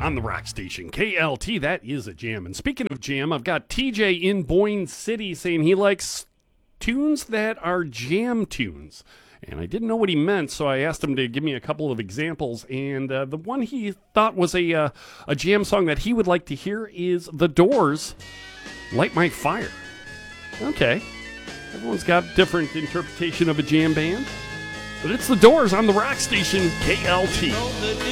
on the rock station, KLT. That is a jam. And speaking of jam, I've got TJ in Boyne City saying he likes tunes that are jam tunes. And I didn't know what he meant, so I asked him to give me a couple of examples. And the one he thought was a jam song that he would like to hear is The Doors' Light My Fire. Okay. Everyone's got a different interpretation of a jam band. But it's The Doors on the rock station, KLT.